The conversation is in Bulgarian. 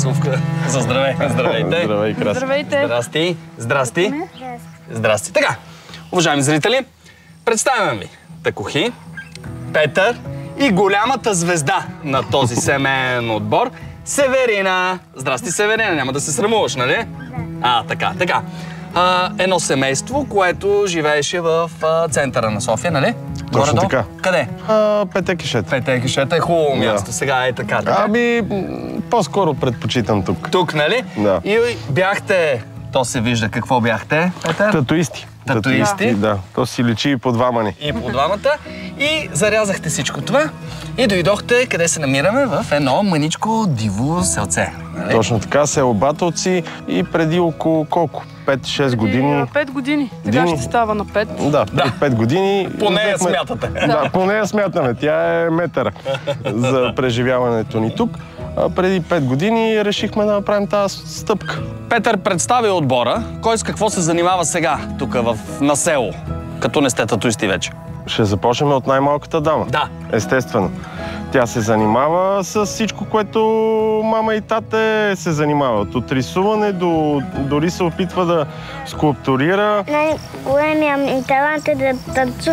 танцовка. За здравей. Здравейте. Здравей, Краси. Здравейте. Здрасти. Здрасти. Здрасти. Така, уважаеми зрители, представям ви Такохи, Петър и голямата звезда на този семейен отбор Северина. Здрасти, Северина. Няма да се срамуваш, нали? Така. Едно семейство, което живееше в центъра на София, нали? Точно така. Къде? Петекишета. Петекишета е хубаво място. Сега е така. По-скоро предпочитам тук. Тук, нали? Да. И бяхте, то се вижда какво бяхте, Петър? Татуисти. Татуисти. Да, то си личи и по двама ни. И по двамата. И зарязахте всичко това и дойдохте, къде се намираме, в едно мъничко диво селце. Нали? Точно така, село Батълци и преди около колко? 5-6 години. 5 години. Сега ще става на 5. Да, преди 5 години. По нея смятате. Да, по нея смятаме. Тя е метъра за преживяването ни тук. Преди 5 години решихме да направим тази стъпка. Петър представи отбора. Кой с какво се занимава сега, тук на село, като не сте татуисти вече? Ще започнем от най-малката дама. Да. Естествено. Тя се занимава с всичко, което мама и тате се занимават. От рисуване дори се опитва да скулптурира. Най-големия ми талант е да танцувам.